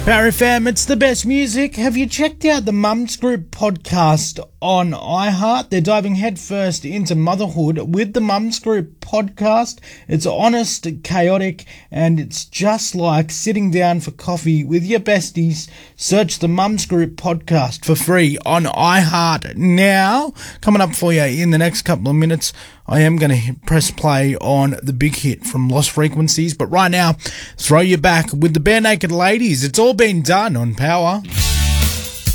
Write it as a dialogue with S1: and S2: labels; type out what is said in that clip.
S1: Barry fam, it's the best music. Have you checked out the Mums Group podcast on iHeart? They're diving headfirst into motherhood with the Mums Group podcast. It's honest, chaotic, and it's just like sitting down for coffee with your besties. Search the Mums Group podcast for free on iHeart now. Coming up for you in the next couple of minutes, I am going to press play on the big hit from Lost Frequencies, but right now, throw you back with the Bare Naked Ladies. It's all been done on Power.